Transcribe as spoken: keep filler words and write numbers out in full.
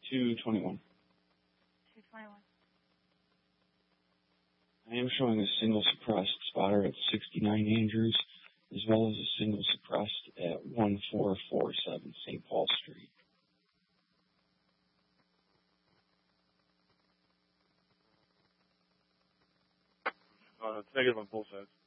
two twenty-one. two twenty-one. I am showing a single suppressed spotter at sixty-nine Andrews, as well as a single suppressed at one four four seven Saint Paul Street. Uh, it's negative on both sides.